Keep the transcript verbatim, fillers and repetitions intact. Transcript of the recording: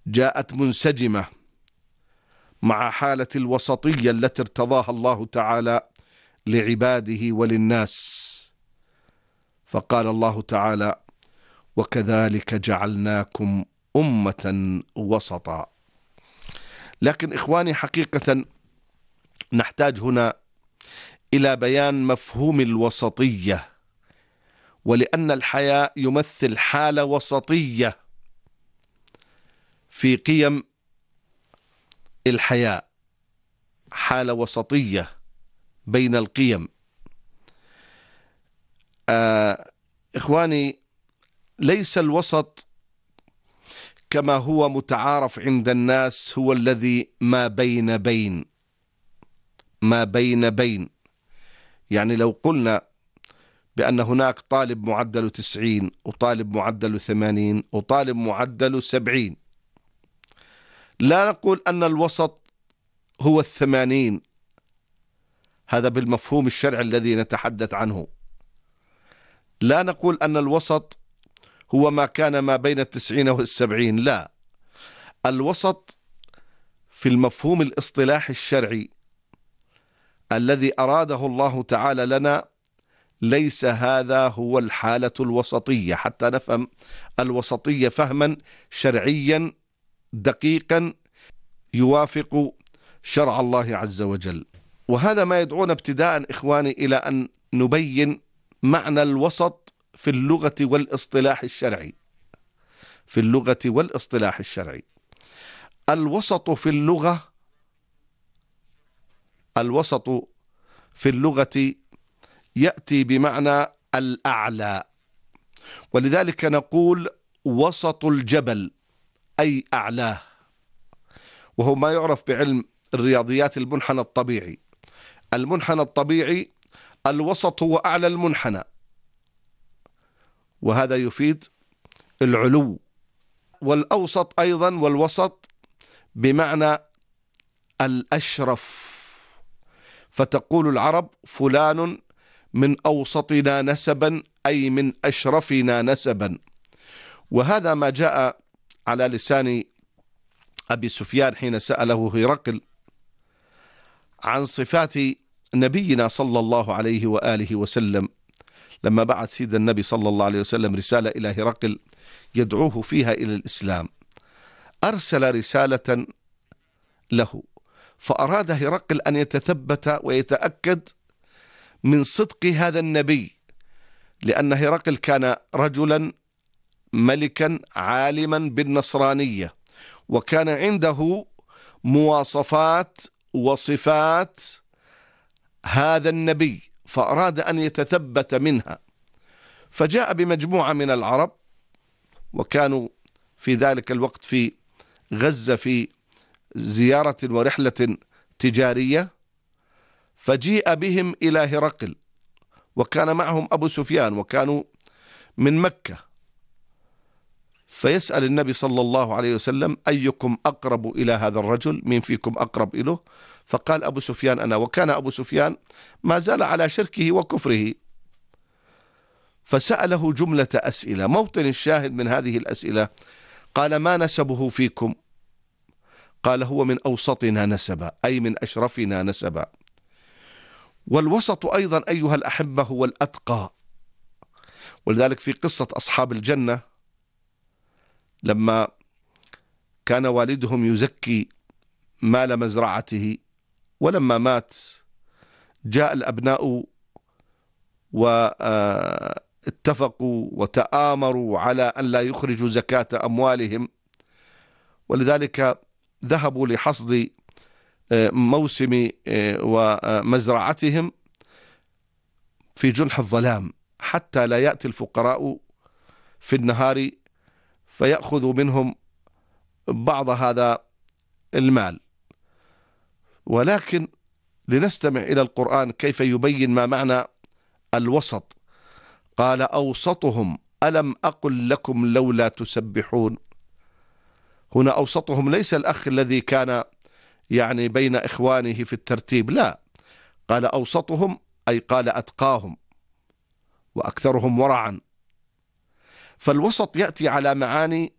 جاءت منسجمة مع حالة الوسطية التي ارتضاها الله تعالى لعباده وللناس. فقال الله تعالى: وكذلك جعلناكم أمة وسطا. لكن إخواني، حقيقة نحتاج هنا إلى بيان مفهوم الوسطية، ولأن الحياء يمثل حالة وسطية في قيم الحياء، حالة وسطية بين القيم. آه إخواني، ليس الوسط كما هو متعارف عند الناس هو الذي ما بين بين ما بين بين يعني لو قلنا بأن هناك طالب معدل تسعين وطالب معدل ثمانين وطالب معدل سبعين، لا نقول أن الوسط هو الثمانين، هذا بالمفهوم الشرعي الذي نتحدث عنه. لا نقول أن الوسط هو ما كان ما بين التسعين والسبعين، لا، الوسط في المفهوم الاصطلاحي الشرعي الذي أراده الله تعالى لنا ليس هذا هو الحالة الوسطية، حتى نفهم الوسطية فهما شرعيا دقيقا يوافق شرع الله عز وجل. وهذا ما يدعونا ابتداء إخواني إلى أن نبين معنى الوسط في اللغة والاصطلاح الشرعي. في اللغة والاصطلاح الشرعي الوسط في اللغة الوسط في اللغة يأتي بمعنى الأعلى، ولذلك نقول وسط الجبل أي أعلاه، وهو ما يعرف بعلم الرياضيات المنحنى الطبيعي. المنحنى الطبيعي الوسط هو أعلى المنحنى، وهذا يفيد العلو. والأوسط أيضا والوسط بمعنى الأشرف، فتقول العرب فلان من أوسطنا نسبا أي من أشرفنا نسبا. وهذا ما جاء على لسان أبي سفيان حين سأله هرقل عن صفات نبينا صلى الله عليه وآله وسلم، لما بعث سيد النبي صلى الله عليه وسلم رسالة إلى هرقل يدعوه فيها إلى الإسلام، أرسل رسالة له، فأراد هرقل أن يتثبت ويتأكد من صدق هذا النبي، لأن هرقل كان رجلا ملكا عالما بالنصرانية، وكان عنده مواصفات وصفات هذا النبي، فأراد أن يتثبت منها، فجاء بمجموعة من العرب، وكانوا في ذلك الوقت في غزة في زيارة ورحلة تجارية، فجيء بهم إلى هرقل، وكان معهم أبو سفيان وكانوا من مكة، فيسأل النبي صلى الله عليه وسلم: أيكم أقرب إلى هذا الرجل؟ من فيكم أقرب إليه؟ فقال أبو سفيان أنا، وكان أبو سفيان ما زال على شركه وكفره. فسأله جملة أسئلة، موطن الشاهد من هذه الأسئلة قال: ما نسبه فيكم؟ قال: هو من أوسطنا نسبا أي من أشرفنا نسبا. والوسط أيضا أيها الأحبة هو الأتقى، ولذلك في قصة أصحاب الجنة لما كان والدهم يزكي مال مزرعته، ولما مات جاء الأبناء واتفقوا وتآمروا على أن لا يخرجوا زكاة أموالهم، ولذلك ذهبوا لحصد موسم ومزرعتهم في جنح الظلام حتى لا يأتي الفقراء في النهار فيأخذوا منهم بعض هذا المال. ولكن لنستمع إلى القرآن كيف يبين ما معنى الوسط. قال: أوسطهم ألم أقل لكم لولا تسبحون. هنا أوسطهم ليس الأخ الذي كان يعني بين إخوانه في الترتيب، لا، قال أوسطهم أي قال أتقاهم وأكثرهم ورعا. فالوسط يأتي على معاني